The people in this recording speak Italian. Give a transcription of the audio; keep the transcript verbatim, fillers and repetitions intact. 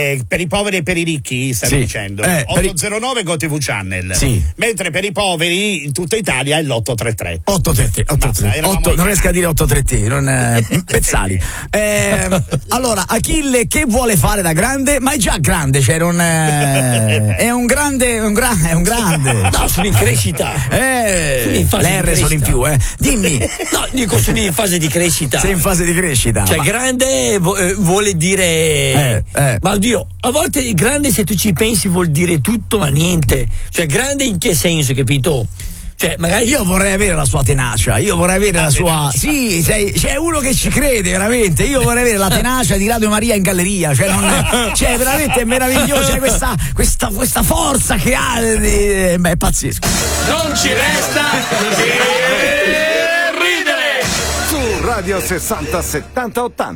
Eh, per i poveri e per i ricchi, stai sì. dicendo. Eh, ottocentonove GoTV Channel. Sì. Mentre per i poveri in tutta Italia è l'otto tre tre. otto tre tre, otto tre tre. otto, non riesco a dire otto tre tre, non eh, Pezzali. Eh, allora, Achille che vuole fare da grande? Ma è già grande, cioè non eh, è un grande, un gra, è un grande. No, sono in crescita. Eh, Sono in fase le di R sono in crescita. più, eh. Dimmi. No, dico sono in fase di crescita. Sei in fase di crescita. Cioè, ma... grande vo- eh, vuole dire. Eh, eh. Ma oddio, a volte grande, se tu ci pensi, vuol dire tutto, ma niente. Cioè, grande in che senso, capito? Cioè, magari io vorrei avere la sua tenacia, io vorrei avere la sua. Sì, sei, c'è uno che ci crede veramente. Io vorrei avere la tenacia di Radio Maria in galleria. Cioè, non, cioè veramente è meraviglioso. Cioè, questa, questa, questa forza che ha. Eh, beh, è pazzesco. Non ci resta che ridere su Radio sessanta settanta ottanta.